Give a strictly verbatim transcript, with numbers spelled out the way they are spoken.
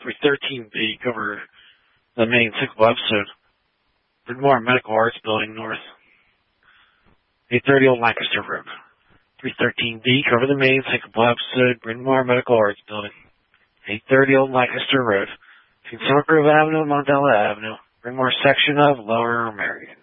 three thirteen B, cover the main cyclical episode. Bryn Mawr Medical Arts Building North. eight thirty Old Lancaster Road. three thirteen B, cover the main cyclical episode. Bryn Mawr Medical Arts Building. eight thirty Old Lancaster Road. Between Summer Grove Avenue and Monbella Avenue. Bryn Mawr section of Lower Merion.